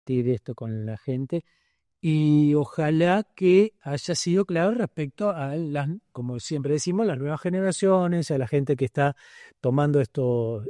compartir esto con la gente. Y ojalá que haya sido claro respecto a las, como siempre decimos, las nuevas generaciones, a la gente que está tomando estos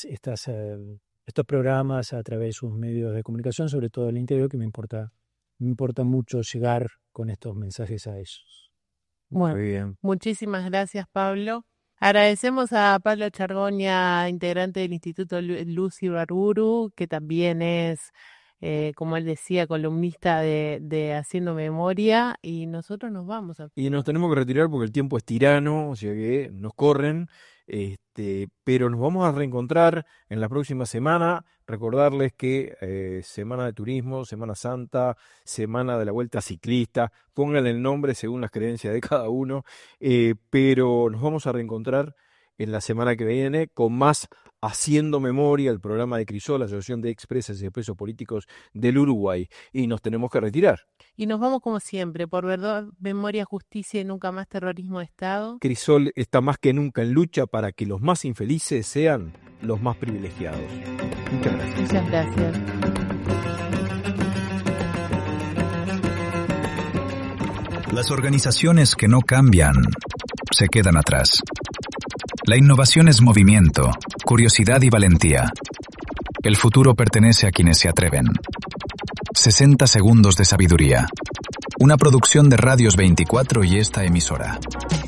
programas a través de sus medios de comunicación, sobre todo el interior, que me importa mucho llegar con estos mensajes a ellos. Bueno, Muy bien. muchísimas gracias, Pablo. Agradecemos a Pablo Chargoña, integrante del Instituto Luz Ibarburu, que también es, como él decía, columnista de Haciendo Memoria, y nosotros nos vamos a... Y nos tenemos que retirar porque el tiempo es tirano, o sea que nos corren, pero nos vamos a reencontrar en la próxima semana. Recordarles que Semana de Turismo, Semana Santa, Semana de la Vuelta Ciclista, pónganle el nombre según las creencias de cada uno, pero nos vamos a reencontrar en la semana que viene con más Haciendo Memoria, el programa de Crisol, la Asociación de Expresos y Presos Políticos del Uruguay. Y nos tenemos que retirar. Y nos vamos como siempre, por verdad, memoria, justicia y nunca más terrorismo de Estado. Crisol está más que nunca en lucha para que los más infelices sean los más privilegiados. Muchas gracias. Muchas gracias. Las organizaciones que no cambian se quedan atrás. La innovación es movimiento, curiosidad y valentía. El futuro pertenece a quienes se atreven. 60 segundos de sabiduría. Una producción de Radios 24 y esta emisora.